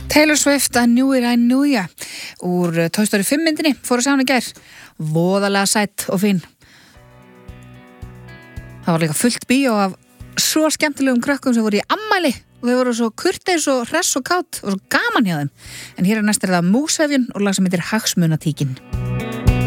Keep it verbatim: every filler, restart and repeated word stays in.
Taylor Swift, I Knew It, I Knew Ya úr Toy Story fimm myndinni, fór að sjá hana í gær, voðalega sætt og fín. Það var líka fullt bíó af svo skemmtilegum krökkum sem voru í ammæli og þau voru svo kurteis og hress og kátt og svo gaman hjá þeim. En hér er næst er það Músefjun og lag sem heitir Hagsmunatíkin.